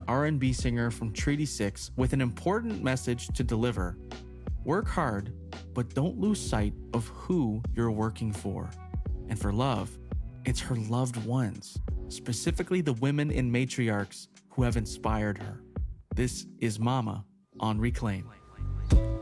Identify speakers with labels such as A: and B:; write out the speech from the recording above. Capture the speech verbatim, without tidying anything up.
A: R and B singer from Treaty six with an important message to deliver. Work hard, but don't lose sight of who you're working for. And for love, it's her loved ones, specifically the women in matriarchs who have inspired her. This is Mama on Reclaim.